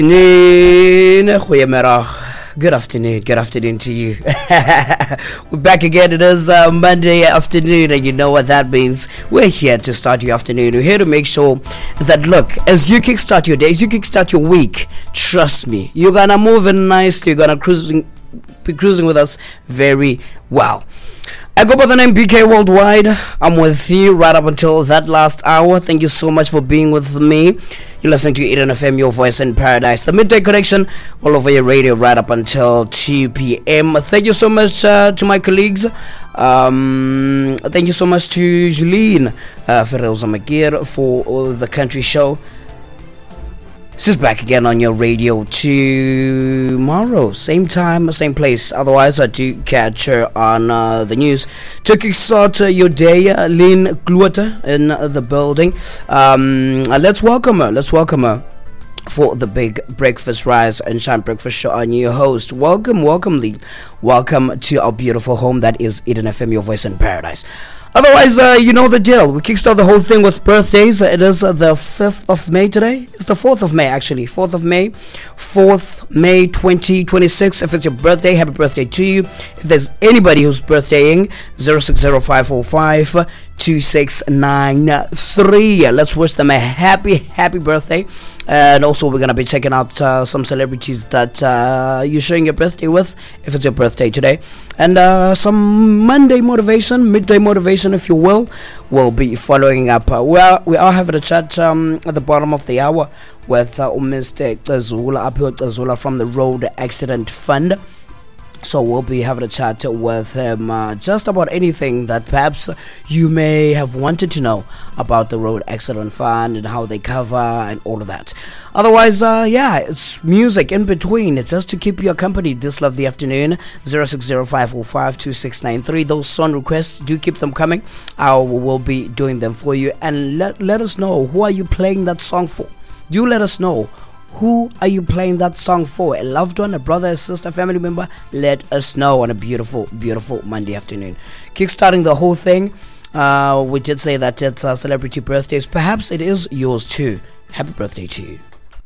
Good afternoon to you. We're back again. It is Monday afternoon, and you know what that means. We're here to start your afternoon. We're here to make sure that, look, as you kickstart your day, as you kickstart your week, trust me, you're gonna move in nicely. You're gonna be cruising with us very well. I go by the name BK Worldwide. I'm with you right up until that last hour. Thank you so much for being with me. You're listening to Eden FM, your voice in paradise. The midday connection all over your radio right up until 2 p.m. Thank you so much to my colleagues. Thank you so much to Julene Ferreira Magir for the country show. She's back again on your radio tomorrow, same time, same place. Otherwise, I do catch her on the news. To kickstart your day, Lynn Gluata in the building. Let's welcome her for the big Breakfast Rise and Shine Breakfast Show. Our new host. Welcome, Lynn. Welcome to our beautiful home that is Eden FM, your voice in paradise. Otherwise, you know the deal. We kickstart the whole thing with birthdays. It is the 5th of May today. It's the 4th of May, actually. 4th of May. 4th May 2026. If it's your birthday, happy birthday to you. If there's anybody who's birthdaying, 0605452693. Let's wish them a happy birthday. And also, we're going to be checking out some celebrities that you're sharing your birthday with, if it's your birthday today. And some Monday motivation, midday motivation, if you will. We'll be following up. We are having a chat at the bottom of the hour with Mr. Zula from the Road Accident Fund. So we'll be having a chat with him just about anything that perhaps you may have wanted to know about the Road Accident Fund and how they cover and all of that. Otherwise, it's music in between. It's just to keep you accompanied this lovely afternoon. 0605452693. Those song requests, do keep them coming. I will be doing them for you. And let us know, who are you playing that song for? Do let us know. Who are you playing that song for? A loved one, a brother, a sister, family member? Let us know on a beautiful, beautiful Monday afternoon. Kickstarting the whole thing. We did say that it's celebrity birthdays. Perhaps it is yours too. Happy birthday to you.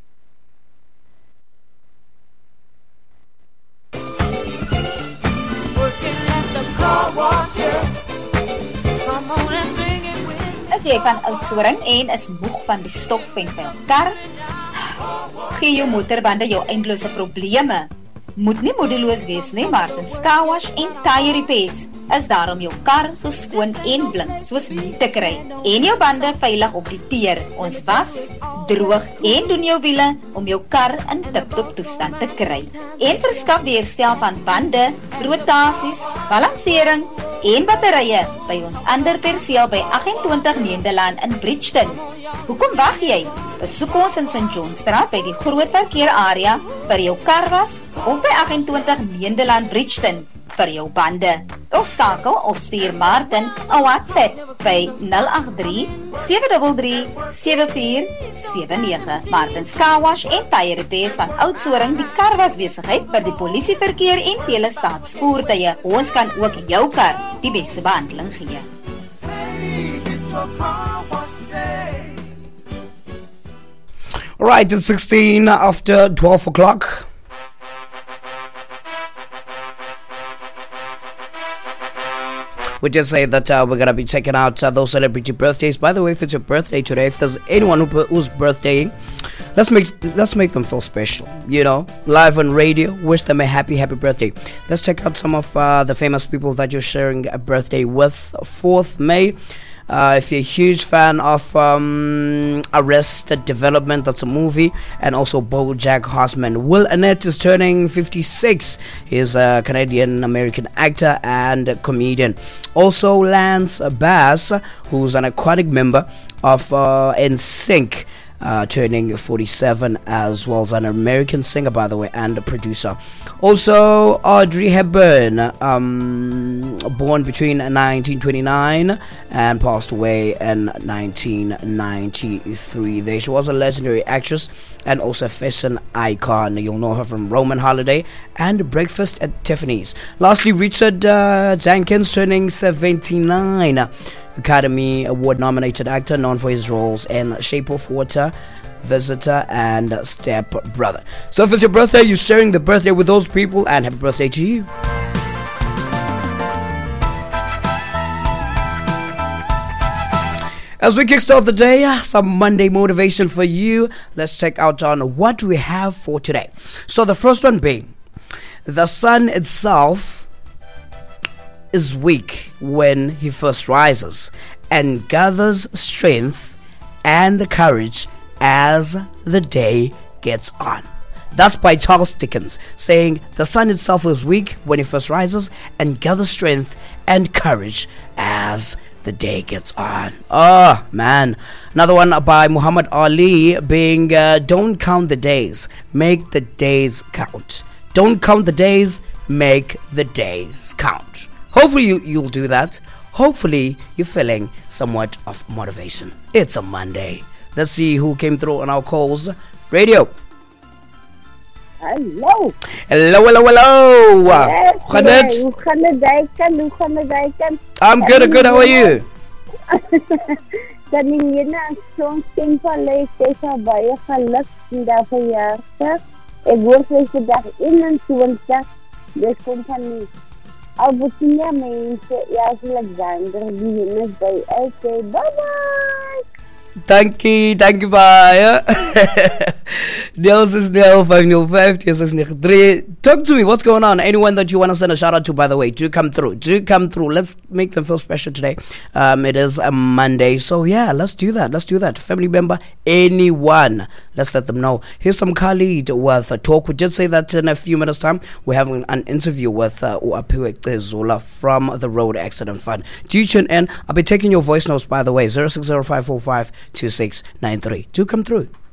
As jy van Oudtshoorn en is moeg van die stof en vuil kar, gee jou motorbande jou eindelose probleme. Moet nie moedeloos wees nie, Martin's Car Wash en Tire Repairs is daar om jou kar so skoon en blink soos nie te kry en jou bande veilig op die teer. Ons was, droog en doen jou wiele om jou kar in tip-top toestand te kry en verskaf die herstel van bande, rotasies, balansering en batterye by ons ander perseel by 28 Nederland in Bridgeton. Hoekom wag jy? Besoek ons in St. Johnstraat by die groot parkeerarea vir jou karwas of by 28 Nederland Bridgeton vir jou bande. Of skakel of stuur Martin 'n WhatsApp by 083-733-7479. Martin's Car Wash en Tire Repairs van Oudtshoorn, die karwasbesigheid vir die polisieverkeer en vele staatsvoertuie. Ons kan ook jou kar die beste behandeling gee. Alright, it's 16 after 12 o'clock. We just say that we're going to be checking out those celebrity birthdays. By the way, if it's your birthday today, if there's anyone who's birthdaying, let's make them feel special. You know, live on radio, wish them a happy birthday. Let's check out some of the famous people that you're sharing a birthday with. 4th May. If you're a huge fan of Arrested Development, that's a movie, and also BoJack Horseman, Will Arnett is turning 56. He's a Canadian-American actor and comedian. Also, Lance Bass, who's an iconic member of NSYNC, turning 47 as well as an American singer, by the way, and a producer. Also, Audrey Hepburn, born between 1929 and passed away in 1993. She was a legendary actress and also a fashion icon. You'll know her from Roman Holiday and Breakfast at Tiffany's. Lastly, Richard Jenkins, turning 79. Academy Award nominated actor known for his roles in Shape of Water, visitor, and step brother. So if it's your birthday, you're sharing the birthday with those people, and happy birthday to you. As we kickstart the day, some Monday motivation for you. Let's check out on what we have for today. So the first one being, the sun itself is weak when he first rises and gathers strength and courage as the day gets on. That's by Charles Dickens, saying the sun itself is weak when it first rises and gathers strength and courage as the day gets on. Oh man. Another one by Muhammad Ali, being don't count the days, make the days count. Don't count the days, make the days count. Hopefully you'll do that. Hopefully you're feeling somewhat of motivation. It's a Monday. Let's see who came through on our calls. Radio. Hello. Hello. Yes, I'm good. How are you? Kanina ang song simpel sa baie geluk vandag verjaardag. Ek hoor sy vandag 21. Dis kom van die Albertina mense, Alexander, die is by. Okay, bye-bye. Thank you, bye. Nels is Nel 505 2693. Talk to me, what's going on? Anyone that you want to send a shout out to, by the way, do come through. Let's make them feel special today. It is a Monday, so yeah, let's do that. Family member, anyone, let's let them know. Here's some Khalid with a talk. We did say that in a few minutes time we're having an interview with Uapiwe Zula from the Road Accident Fund. Do tune in. I'll be taking your voice notes, by the way, 0605452693. Do come through.